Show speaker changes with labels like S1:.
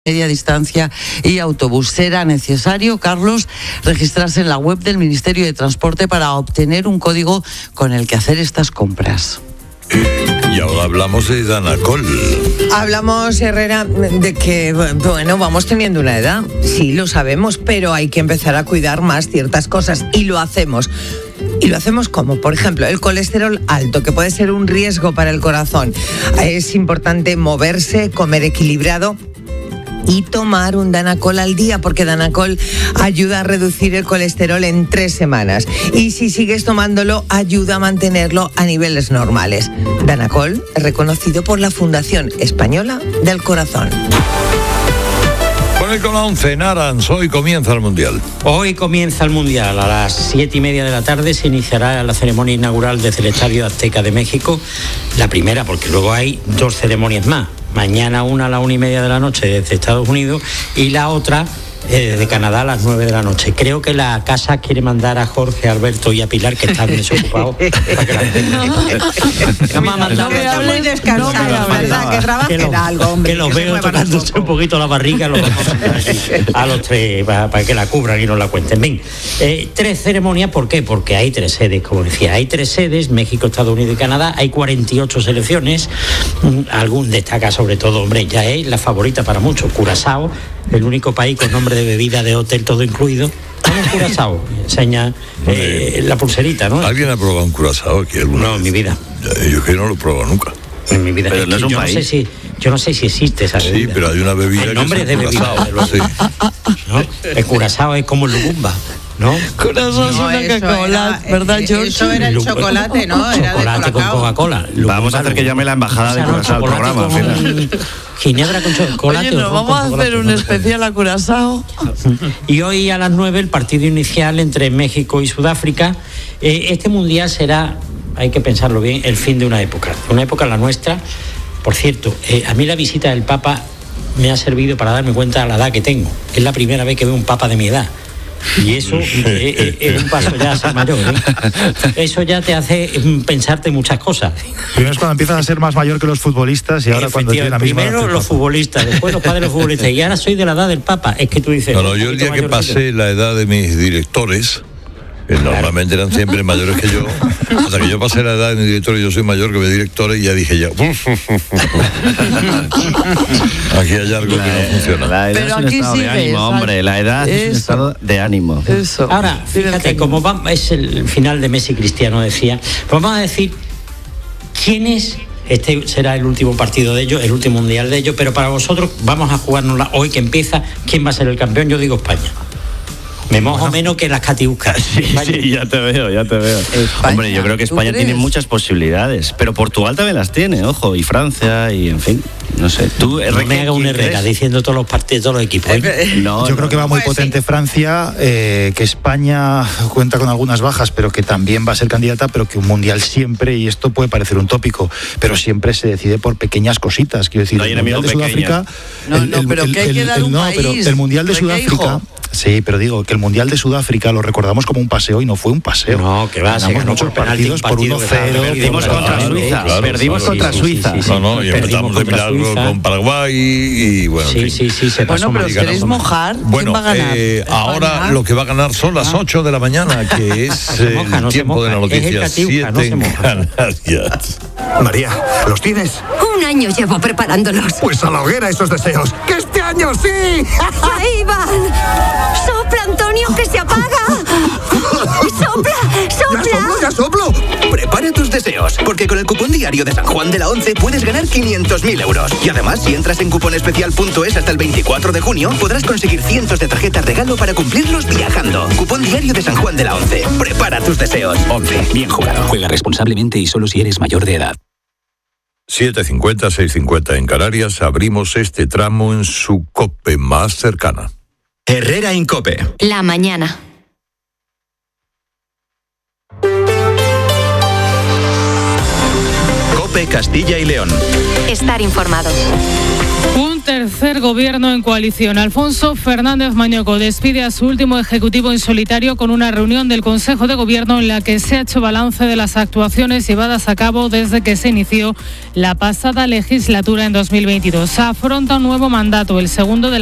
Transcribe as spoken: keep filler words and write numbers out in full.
S1: media distancia y autobús. Será necesario, Carlos, registrarse en la web del Ministerio de Transporte para obtener un código con el que hacer estas compras.
S2: Y ahora hablamos de Danacol.
S3: Hablamos, Herrera, de que, bueno, vamos teniendo una edad. Sí, lo sabemos, pero hay que empezar a cuidar más ciertas cosas y lo hacemos. Y lo hacemos como, por ejemplo, el colesterol alto, que puede ser un riesgo para el corazón. Es importante moverse, comer equilibrado y tomar un Danacol al día, porque Danacol ayuda a reducir el colesterol en tres semanas. Y si sigues tomándolo, ayuda a mantenerlo a niveles normales. Danacol es reconocido por la Fundación Española del Corazón.
S2: Con el con la once, Narans, hoy comienza el Mundial.
S4: Hoy comienza el Mundial. A las siete y media de la tarde se iniciará la ceremonia inaugural desde el Estadio Azteca de México. La primera, porque luego hay dos ceremonias más. Mañana una a la una y media de la noche desde Estados Unidos y la otra eh, desde Canadá a las nueve de la noche. Creo que la casa quiere mandar a Jorge, a Alberto y a Pilar, que están desocupados, para que la gente...
S3: No, no me está muy descansado, no, ¿verdad? Que trabajen
S4: que
S3: algo, hombre.
S4: Que los veo tocándose un poquito la barriga, los vamos a, a los tres, para, para que la cubran y nos la cuenten. Bien, eh, tres ceremonias, ¿por qué? Porque hay tres sedes, como decía, hay tres sedes, México, Estados Unidos y Canadá, hay cuarenta y ocho selecciones, algún destaca sobre todo, hombre, ya es la favorita para muchos, Curazao, el único país con nombre de bebida, de hotel, todo incluido. ¿Cómo Curazao? Enseña eh, la pulserita, ¿no?
S2: ¿Alguien ha probado un Curazao aquí alguna
S4: No,
S2: vez?
S4: en mi vida.
S2: Yo que no lo he probado nunca.
S4: En mi vida.
S5: Pero
S4: es
S5: no
S4: que
S5: es un
S4: yo
S5: país.
S4: No sé si, yo no sé si existe esa bebida.
S2: Sí, pero hay una bebida
S4: El nombre
S2: que
S4: es de bebida,
S2: Curazao. Sí.
S4: ¿no? El Curazao es como el Lugumba, ¿no?
S1: Corazón es
S3: No,
S1: una
S3: eso
S1: Coca-Cola,
S3: era-
S1: ¿verdad,
S3: eh,
S1: George?
S3: eso era el
S4: Lu-
S3: chocolate, ¿no? Era de
S4: Chocolate con
S3: Colacao.
S4: Coca-Cola.
S5: Vamos a hacer que llame la embajada de
S4: O sea, no,
S5: Curazao al
S4: chocolate
S5: programa,
S4: con
S5: al final.
S4: Ginebra con chocolate.
S1: Oye,
S4: o
S1: ¿nos
S4: ron
S1: vamos
S4: con
S1: a hacer
S4: chocolate?
S1: un
S4: No.
S1: especial a Curazao?
S4: Y hoy a las nueve el partido inicial entre México y Sudáfrica. Eh, este mundial será, hay que pensarlo bien, el fin de una época. Una época la nuestra. Por cierto, eh, a mí la visita del Papa me ha servido para darme cuenta de la edad que tengo. Es la primera vez que veo un Papa de mi edad. Y eso eh, es un paso ya a ser mayor, ¿eh? Eso ya te hace pensarte muchas cosas.
S6: Primero es cuando empiezas a ser más mayor que los futbolistas y ahora cuando tienes la misma
S4: Primero
S6: edad que
S4: los
S6: el Papa.
S4: futbolistas, después los padres de los futbolistas. Y ahora soy de la edad del Papa. Es que tú dices...
S2: No, no,
S4: un
S2: yo el
S4: poquito
S2: día que
S4: mayor
S2: pasé la edad de mis directores, que normalmente eran siempre mayores que yo, hasta que yo pasé la edad de mis directores, yo soy mayor que mis directores, y ya dije ya, aquí hay algo que no funciona.
S5: La edad
S1: Pero
S5: es un
S1: aquí
S5: estado de
S1: sigues,
S5: ánimo, hombre. La edad es un
S1: eso.
S5: estado de ánimo.
S1: Eso.
S4: Ahora, fíjate, como va, es el final de Messi Cristiano, decía, pues vamos a decir quién es, este será el último partido de ellos, el último mundial de ellos, pero para vosotros vamos a jugárnosla hoy que empieza, ¿quién va a ser el campeón? Yo digo España. Me mojo menos que las catiuscas.
S5: Sí, sí, ya te veo, ya te veo.
S1: España,
S5: Hombre, yo creo que
S1: ¿tú
S5: España
S1: crees?
S5: tiene muchas posibilidades, pero Portugal también las tiene, ojo, y Francia, y en fin, no sé. Tú,
S4: No me haga un
S5: ¿quién
S4: Herrera
S5: crees?
S4: diciendo todos los partidos, todos los equipos. ¿eh?
S5: No,
S6: Yo
S5: no,
S6: creo que va
S5: no.
S6: muy
S3: Pues
S6: potente
S3: sí.
S6: Francia, eh, que España cuenta con algunas bajas, pero que también va a ser candidata, pero que un mundial siempre, y esto puede parecer un tópico, pero siempre se decide por pequeñas cositas. Quiero decir,
S5: No hay
S6: el mundial de
S5: enemigo
S6: Sudáfrica.
S1: pequeño. No, no, pero que hay que dar un
S6: no,
S1: país,
S6: pero el mundial de
S1: Requeijo.
S6: Sudáfrica. Sí, pero digo que el mundial de Sudáfrica lo recordamos como un paseo y no fue un paseo.
S4: No, que va, se
S6: Ganamos
S4: ganó
S6: muchos
S4: por penalti,
S6: partidos
S4: un
S6: por
S4: partido
S6: uno
S4: que
S6: cero.
S4: estaba
S5: Perdimos
S4: Claro,
S5: contra
S4: claro,
S5: Suiza,
S2: claro,
S5: perdimos
S2: claro,
S5: contra
S4: sí, sí,
S5: Suiza.
S4: sí, sí.
S2: No, no, y
S4: Perdimos
S2: empezamos de
S4: contra
S2: milagro
S4: Suiza.
S2: con Paraguay y bueno. en
S4: Sí,
S2: fin.
S4: sí, sí, se pasó
S1: Bueno, pero
S4: mal.
S1: os queréis mojar. ¿Quién
S2: Bueno,
S1: va a ganar?
S2: eh,
S1: ¿España?
S2: ahora lo que va a ganar son las ocho de la mañana, que es
S4: se
S2: eh,
S4: moja,
S2: el
S4: no se
S2: tiempo de la
S4: moja. Es el
S2: noticia,
S4: Catiuca, no
S2: siete
S4: se
S2: en
S4: moja.
S2: Canarias.
S7: María, ¿los tienes?
S8: Un año llevo preparándolos.
S7: Pues a la hoguera esos deseos. ¡Que este año sí!
S8: ¡Ahí van! ¡Sopla, Antonio, que se apaga! ¡Sopla,
S7: ¡Ya soplo,
S8: sopla!
S7: ya soplo! Prepara tus deseos, porque con el cupón diario de San Juan de la Once puedes ganar quinientos mil euros. Y además, si entras en cuponespecial punto es hasta el veinticuatro de junio, podrás conseguir cientos de tarjetas regalo para cumplirlos viajando. Cupón diario de San Juan de la Once. Prepara tus deseos.
S9: once. Bien jugado. Juega responsablemente y solo si eres mayor de edad.
S2: siete cincuenta, seis cincuenta en Canarias, abrimos este tramo en su COPE más cercana.
S7: Herrera Incope.
S8: La mañana.
S7: COPE Castilla y León.
S8: Estar informado.
S10: Un tercer gobierno en coalición. Alfonso Fernández Mañoco despide a su último ejecutivo en solitario con una reunión del Consejo de Gobierno en la que se ha hecho balance de las actuaciones llevadas a cabo desde que se inició la pasada legislatura en dos mil veintidós. Afronta un nuevo mandato, el segundo de la